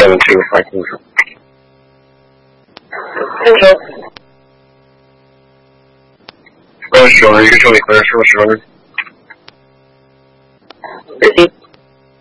这个发清楚。使用一个正理和使用执行。